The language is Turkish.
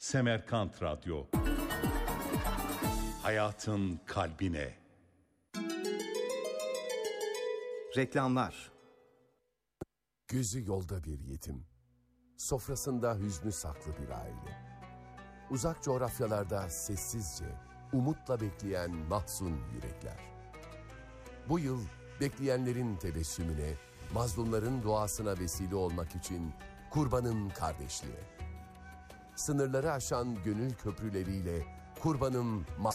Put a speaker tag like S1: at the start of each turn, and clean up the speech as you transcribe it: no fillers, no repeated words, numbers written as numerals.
S1: Semerkant Radyo. Hayatın kalbine.
S2: Reklamlar.
S3: Gözü yolda bir yetim, sofrasında hüznü saklı bir aile. Uzak coğrafyalarda sessizce, umutla bekleyen mahzun yürekler. Bu yıl bekleyenlerin tebessümüne, mazlumların duasına vesile olmak için Kurbanın Kardeşliği. Sınırları aşan gönül köprüleriyle Kurbanım